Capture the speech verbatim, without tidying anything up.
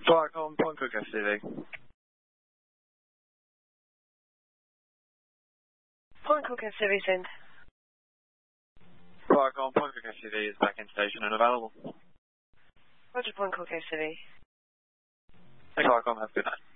Park on Point Cook S C V. Point Cook S C V send. Park on Point Cook S C V is back in station and available. Roger, Point Cook S C V. Thanks, Park on. Have a good night.